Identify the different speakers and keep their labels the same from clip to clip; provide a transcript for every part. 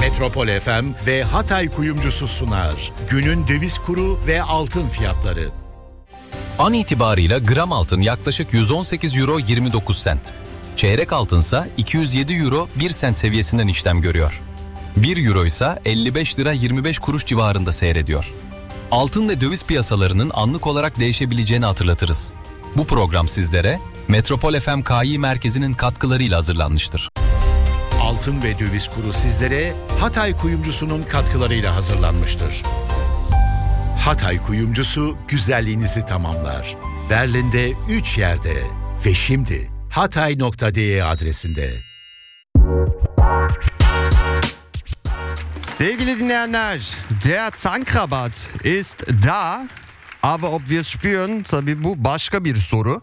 Speaker 1: Metropol FM ve Hatay Kuyumcusu sunar. Günün döviz kuru ve altın fiyatları.
Speaker 2: An itibarıyla gram altın yaklaşık 118 euro 29 sent. Çeyrek altınsa 207 euro 1 sent seviyesinden işlem görüyor. 1 euro ise 55 lira 25 kuruş civarında seyrediyor. Altın ve döviz piyasalarının anlık olarak değişebileceğini hatırlatırız. Bu program sizlere Metropol FM KI Merkezi'nin katkılarıyla hazırlanmıştır.
Speaker 1: Altın ve döviz kuru sizlere Hatay Kuyumcusu'nun katkılarıyla hazırlanmıştır. Hatay Kuyumcusu güzelliğinizi tamamlar. Berlin'de 3 yerde ve şimdi hatay.de adresinde.
Speaker 3: Sevgili dinleyenler, der Tankrabatt ist da, aber ob wir spüren, tabii bu başka bir soru.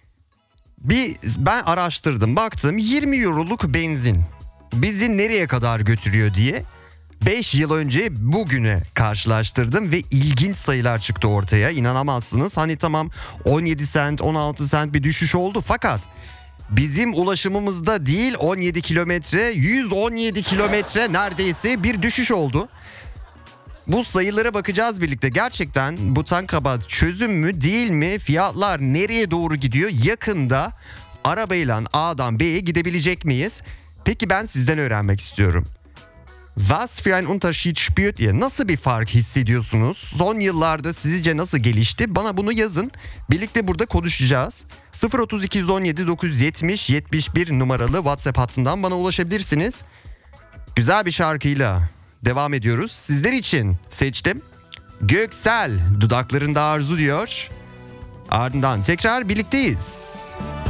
Speaker 3: Ben araştırdım, baktım 20 euroluk benzin bizi nereye kadar götürüyor diye 5 yıl önce bugüne karşılaştırdım ve ilginç sayılar çıktı ortaya. İnanamazsınız. Hani tamam 17 sent 16 sent bir düşüş oldu fakat bizim ulaşımımızda değil 17 kilometre 117 kilometre neredeyse bir düşüş oldu. Bu sayılara bakacağız birlikte. Gerçekten bu Tankrabatt çözüm mü değil mi? Fiyatlar nereye doğru gidiyor? Yakında arabayla A'dan B'ye gidebilecek miyiz? Peki ben sizden öğrenmek istiyorum. Was für ein Unterschied spürt ihr? Nasıl bir fark hissediyorsunuz? Son yıllarda sizce nasıl gelişti? Bana bunu yazın. Birlikte burada konuşacağız. 03217 970 71 numaralı WhatsApp hattından bana ulaşabilirsiniz. Güzel bir şarkıyla devam ediyoruz. Sizler için seçtim. Göksel, dudaklarında arzu diyor. Ardından tekrar birlikteyiz.